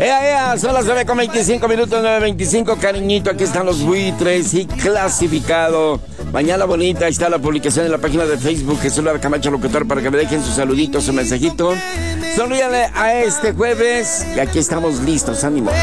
Son las 9:25 minutos, 9:25, cariñito, aquí están los buitres y clasificado. Mañana bonita, ahí está la publicación en la página de Facebook, Jesús Lara Camacho Locutor, para que me dejen su saludito, su mensajito. Sonríale a este jueves y aquí estamos listos, ánimo.